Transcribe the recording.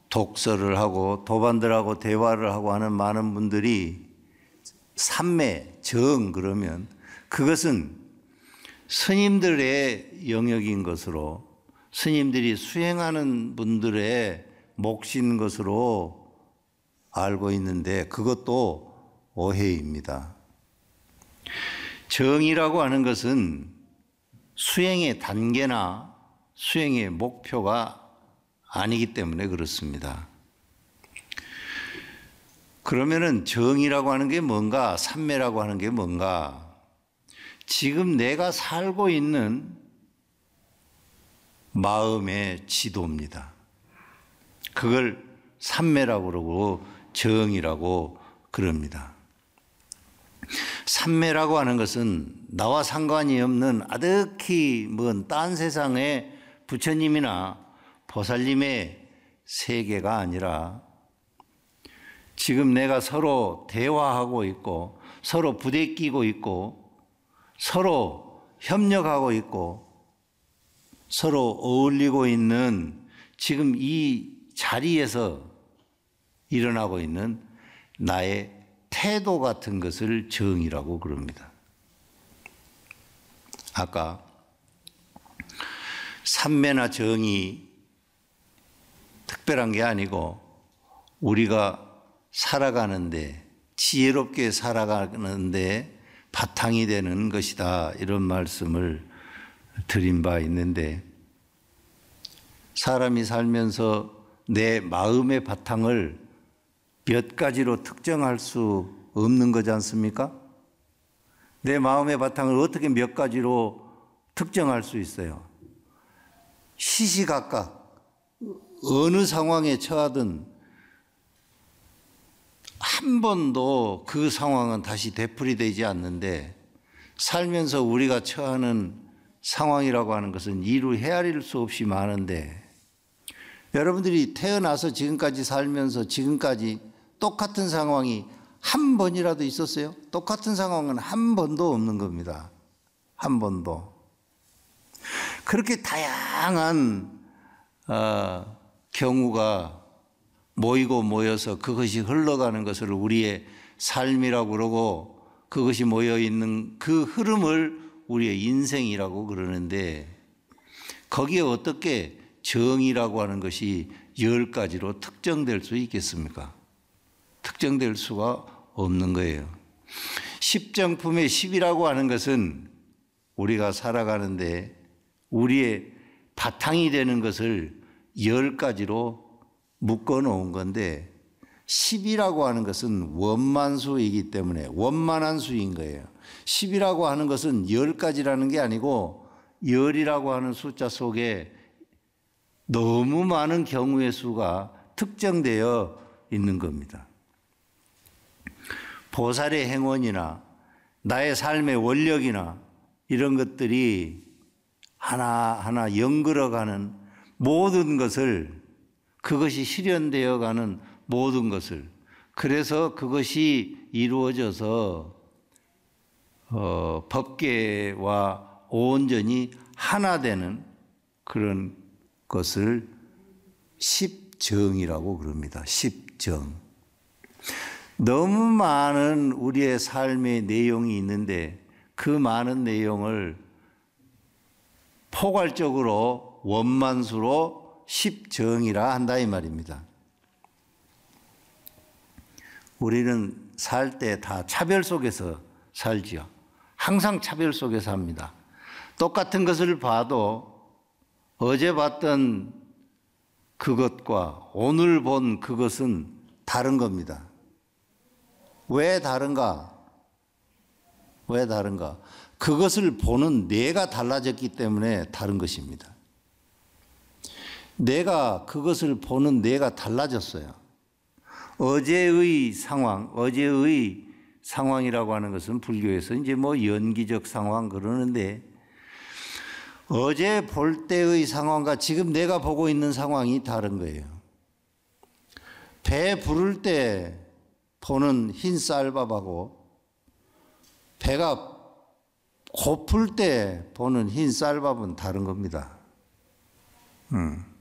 독서를 하고 도반들하고 대화를 하고 하는 많은 분들이 삼매, 정 그러면 그것은 스님들의 영역인 것으로, 스님들이 수행하는 분들의 몫인 것으로 알고 있는데 그것도 오해입니다. 정이라고 하는 것은 수행의 단계나 수행의 목표가 아니기 때문에 그렇습니다. 그러면은 정이라고 하는 게 뭔가, 삼매라고 하는 게 뭔가, 지금 내가 살고 있는 마음의 지도입니다. 그걸 삼매라고 그러고 정이라고 그럽니다. 삼매라고 하는 것은 나와 상관이 없는 아득히 먼 딴 세상의 부처님이나 보살님의 세계가 아니라 지금 내가 서로 대화하고 있고 서로 부대끼고 있고 서로 협력하고 있고 서로 어울리고 있는 지금 이 자리에서 일어나고 있는 나의 태도 같은 것을 정이라고 그럽니다. 아까 삼매나 정이 특별한 게 아니고 우리가 살아가는데, 지혜롭게 살아가는데 바탕이 되는 것이다, 이런 말씀을 드린 바 있는데, 사람이 살면서 내 마음의 바탕을 몇 가지로 특정할 수 없는 거지 않습니까? 내 마음의 바탕을 어떻게 몇 가지로 특정할 수 있어요? 시시각각 어느 상황에 처하든 한 번도 그 상황은 다시 되풀이되지 않는데, 살면서 우리가 처하는 상황이라고 하는 것은 이루 헤아릴 수 없이 많은데, 여러분들이 태어나서 지금까지 살면서 지금까지 똑같은 상황이 한 번이라도 있었어요? 똑같은 상황은 한 번도 없는 겁니다. 한 번도. 그렇게 다양한 경우가 모이고 모여서 그것이 흘러가는 것을 우리의 삶이라고 그러고, 그것이 모여있는 그 흐름을 우리의 인생이라고 그러는데, 거기에 어떻게 정이라고 하는 것이 10가지로 특정될 수 있겠습니까? 특정될 수가 없는 거예요. 십정품의 10이라고 하는 것은 우리가 살아가는데 우리의 바탕이 되는 것을 10가지로 묶어 놓은 건데, 10이라고 하는 것은 원만수이기 때문에 원만한 수인 거예요. 10이라고 하는 것은 10가지라는 게 아니고 10이라고 하는 숫자 속에 너무 많은 경우의 수가 특정되어 있는 겁니다. 보살의 행원이나 나의 삶의 원력이나 이런 것들이 하나하나 연결어가는 모든 것을, 그것이 실현되어 가는 모든 것을, 그래서 그것이 이루어져서 법계와 온전히 하나 되는 그런 것을 십정이라고 그럽니다. 십정. 너무 많은 우리의 삶의 내용이 있는데 그 많은 내용을 포괄적으로 원만수로 십정이라 한다 이 말입니다. 우리는 살 때 다 차별 속에서 살지요. 항상 차별 속에서 삽니다. 똑같은 것을 봐도 어제 봤던 그것과 오늘 본 그것은 다른 겁니다. 왜 다른가? 왜 다른가? 그것을 보는 뇌가 달라졌기 때문에 다른 것입니다. 내가 그것을 보는 뇌가 달라졌어요. 어제의 상황, 어제의 상황이라고 하는 것은 불교에서 이제 뭐 연기적 상황 그러는데, 어제 볼 때의 상황과 지금 내가 보고 있는 상황이 다른 거예요. 배 부를 때 보는 흰 쌀밥하고 배가 고플 때 보는 흰 쌀밥은 다른 겁니다.